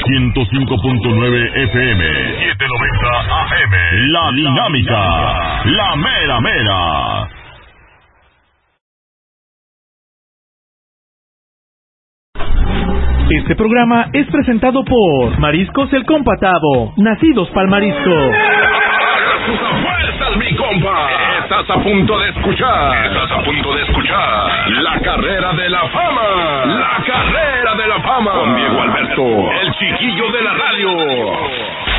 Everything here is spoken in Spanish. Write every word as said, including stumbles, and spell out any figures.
ciento cinco punto nueve F M, setecientos noventa A M. La Dinámica, la mera mera. Este programa es presentado por Mariscos El Compatado, nacidos pa'l marisco. ¡Agarra tus apuestas, mi compa! Estás a punto de escuchar. Estás a punto de escuchar La Carrera de la Fama. La Carrera de la Fama. Con Diego Alberto, el chiquillo de la radio.